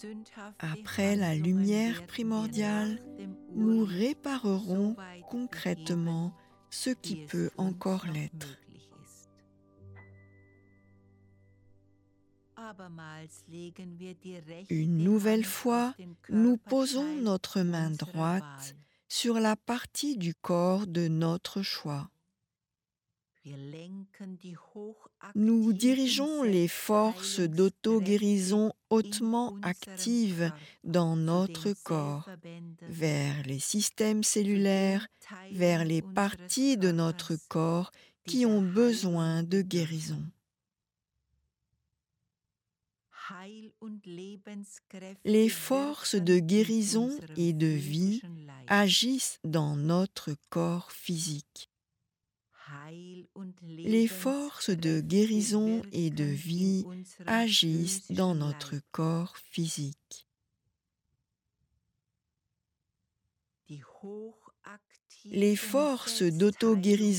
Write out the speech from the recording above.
Après la lumière primordiale, nous réparerons concrètement ce qui peut encore l'être. Une nouvelle fois, nous posons notre main droite sur la partie du corps de notre choix. Nous dirigeons les forces d'auto-guérison hautement actives dans notre corps vers les systèmes cellulaires, vers les parties de notre corps qui ont besoin de guérison. Les forces de guérison et de vie agissent dans notre corps physique. Les forces de guérison et de vie agissent dans notre corps physique. Les forces d'auto-guérison